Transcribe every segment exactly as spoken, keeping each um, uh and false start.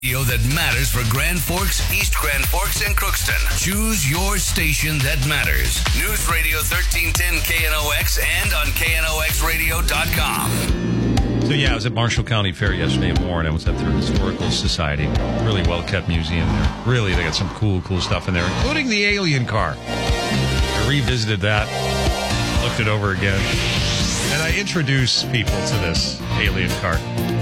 Radio that matters for Grand Forks, East Grand Forks, and Crookston. Choose your station that matters. News Radio thirteen ten K N O X and on K N O X radio dot com. So yeah, I was at Marshall County Fair yesterday morning. I was at their Historical Society. Really well-kept museum there. Really, they got some cool, cool stuff in there, including the alien car. I revisited that, looked it over again, and I introduced people to this alien car.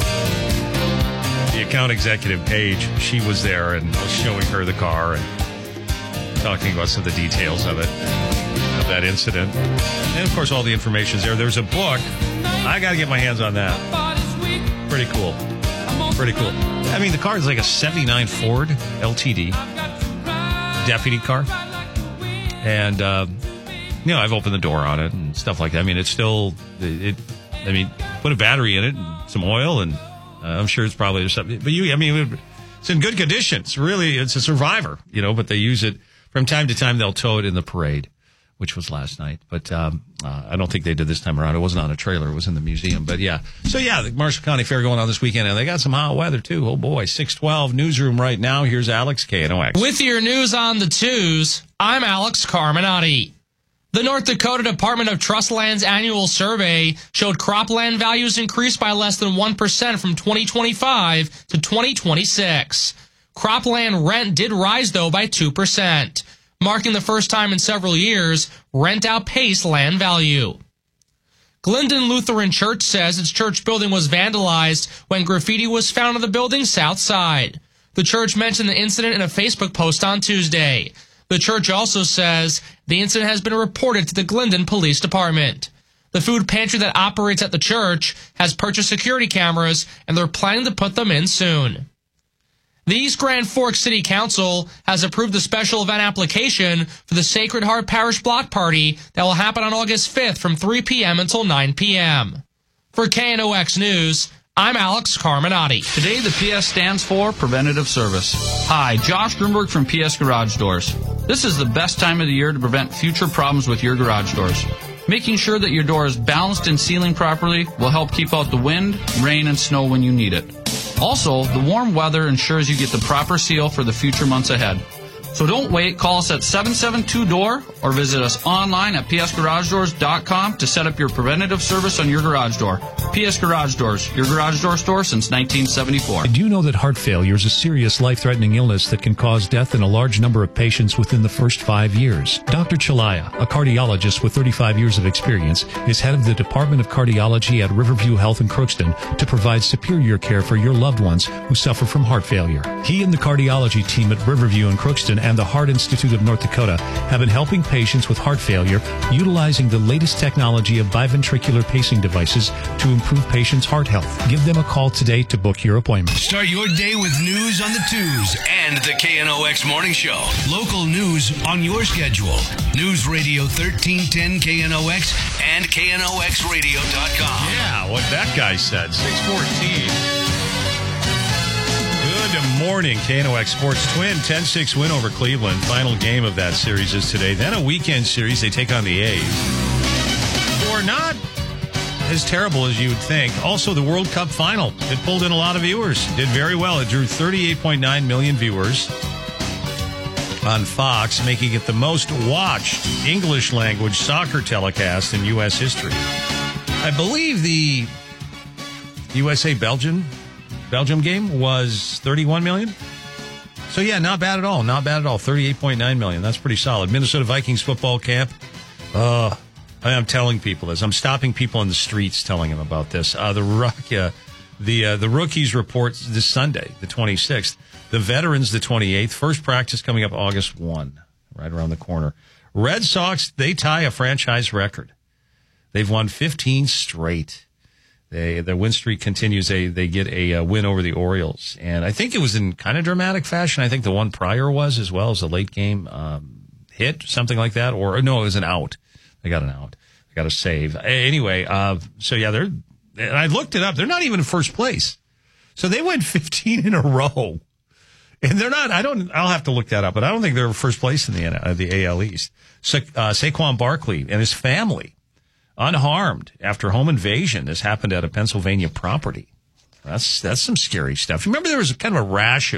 The account executive, Paige, she was there, and I was showing her the car and talking about some of the details of it, of that incident. And, of course, all the information's there. There's a book. I got to get my hands on that. Pretty cool. Pretty cool. I mean, the car is like a seventy-nine Ford L T D deputy car. And, uh, you know, I've opened the door on it and stuff like that. I mean, it's still, it. I mean, put a battery in it and some oil, and uh, I'm sure it's probably something. But you, I mean, it's in good condition. It's really, it's a survivor, you know, but they use it from time to time. They'll tow it in the parade, which was last night. But um, uh, I don't think they did this time around. It wasn't on a trailer. It was in the museum. But, yeah. So, yeah, the Marshall County Fair going on this weekend. And they got some hot weather, too. Oh, boy. six twelve newsroom right now. Here's Alex, K N O X. With your news on the twos, I'm Alex Carminati. The North Dakota Department of Trust Land's annual survey showed cropland values increased by less than one percent from twenty twenty-five to twenty twenty-six. Cropland rent did rise, though, by two percent. Marking the first time in several years, rent outpaced land value. Glendon Lutheran Church says its church building was vandalized when graffiti was found on the building's south side. The church mentioned the incident in a Facebook post on Tuesday. The church also says the incident has been reported to the Glendon Police Department. The food pantry that operates at the church has purchased security cameras, and they're planning to put them in soon. The East Grand Forks City Council has approved the special event application for the Sacred Heart Parish Block Party that will happen on August fifth from three p.m. until nine p.m. For K N O X News, I'm Alex Carminati. Today, the P S stands for Preventative Service. Hi, Josh Grunberg from P S Garage Doors. This is the best time of the year to prevent future problems with your garage doors. Making sure that your door is balanced and sealing properly will help keep out the wind, rain, and snow when you need it. Also, the warm weather ensures you get the proper seal for the future months ahead. So don't wait. Call us at seven seven two D O O R or visit us online at p s garage doors dot com to set up your preventative service on your garage door. P S Garage Doors, your garage door store since nineteen seventy-four. Do you know that heart failure is a serious life-threatening illness that can cause death in a large number of patients within the first five years? Doctor Chalaya, a cardiologist with thirty-five years of experience, is head of the Department of Cardiology at Riverview Health in Crookston to provide superior care for your loved ones who suffer from heart failure. He and the cardiology team at Riverview in Crookston and the Heart Institute of North Dakota have been helping patients with heart failure utilizing the latest technology of biventricular pacing devices to improve patients' heart health. Give them a call today to book your appointment. Start your day with news on the twos and the K N O X Morning Show. Local news on your schedule. News Radio thirteen ten K N O X and K N O X radio dot com. Yeah, what that guy said. six fourteen. Good morning, K N O X Sports Twin. ten six win over Cleveland. Final game of that series is today. Then a weekend series. They take on the A's. Or not as terrible as you would think. Also, the World Cup final. It pulled in a lot of viewers. Did very well. It drew thirty-eight point nine million viewers on Fox, making it the most watched English-language soccer telecast in U S history. I believe the U S A-Belgium Belgium game was thirty-one million. So, yeah, not bad at all. Not bad at all. thirty-eight point nine million. That's pretty solid. Minnesota Vikings football camp. Uh, I'm telling people this. I'm stopping people in the streets telling them about this. Uh, the uh, the uh, the rookies report this Sunday, the twenty-sixth. The veterans, the twenty-eighth. First practice coming up August first, right around the corner. Red Sox, they tie a franchise record. They've won fifteen straight. They, their win streak continues. They they get a, a win over the Orioles. And I think it was in kind of dramatic fashion. I think the one prior was as well as a late game um, hit, something like that. Or, no, it was an out. They got an out. They got a save. Anyway, uh, so, yeah, they're. And I looked it up. They're not even in first place. So they went fifteen in a row. And they're not, I don't, I'll have to look that up, but I don't think they're first place in the uh, the A L East. Sa- uh, Saquon Barkley and his family unharmed after home invasion. This happened at a Pennsylvania property. That's that's some scary stuff. Remember there was kind of a rash